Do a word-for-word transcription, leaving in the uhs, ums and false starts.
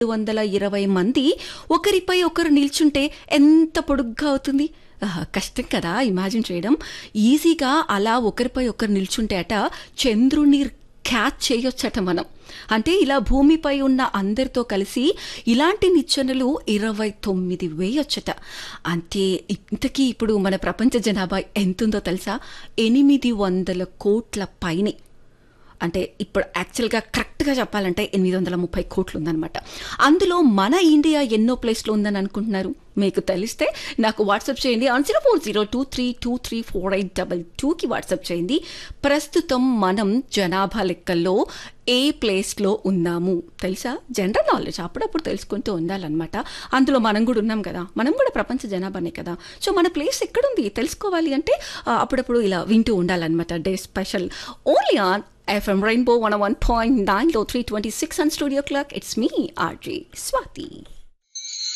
వందల ఇరవై మంది ఒకరిపై ఒకరు నిల్చుంటే ఎంత పొడుగ్గా అవుతుంది? ఆహా, కష్టం కదా ఇమాజిన్ చేయడం. ఈజీగా అలా ఒకరిపై ఒకరు నిల్చుంటే అట చంద్రుని క్యాచ్ చేయొచ్చట మనం. అంటే ఇలా భూమిపై ఉన్న అందరితో కలిసి ఇలాంటి నిచ్చెనలు ఇరవై తొమ్మిది వేయొచ్చట. అంటే ఇంతకీ ఇప్పుడు మన ప్రపంచ జనాభా ఎంతుందో తెలుసా? ఎనిమిది వందల కోట్ల పైనే. అంటే ఇప్పుడు యాక్చువల్గా కరెక్ట్గా చెప్పాలంటే ఎనిమిది వందల ముప్పై కోట్లు ఉందన్నమాట. అందులో మన ఇండియా ఎన్నో ప్లేస్లో ఉందని అనుకుంటున్నారు? మీకు తెలిస్తే నాకు వాట్సాప్ చేయండి. On zero four zero two three two three four eight double టూకి వాట్సాప్ చేయండి. ప్రస్తుతం మనం జనాభా లెక్కల్లో ఏ ప్లేస్లో ఉన్నాము తెలుసా? జనరల్ నాలెడ్జ్ అప్పుడప్పుడు తెలుసుకుంటూ ఉండాలన్నమాట. అందులో మనం కూడా ఉన్నాం కదా, మనం కూడా ప్రపంచ జనాభానే కదా. సో మన ప్లేస్ ఎక్కడుంది తెలుసుకోవాలి అంటే అప్పుడప్పుడు ఇలా వింటూ ఉండాలన్నమాట. Day special only on F M Rainbow one oh one point nine, low three twenty-six on Studio Clock. It's me, R J Swati.